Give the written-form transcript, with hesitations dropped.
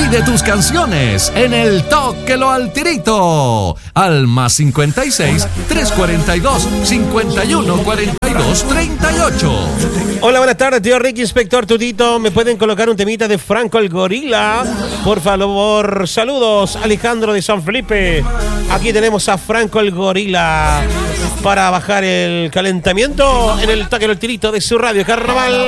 Pide tus canciones en el Tóquelo al Tirito al +56 342 51 42 38. Hola, buenas tardes, tío Ricky, Inspector Tutito. ¿Me pueden colocar un temita de Franco el Gorila? Por favor, saludos, Alejandro de San Felipe. Aquí tenemos a Franco el Gorila para bajar el calentamiento en el Tóquelo al Tirito de su radio Carnaval.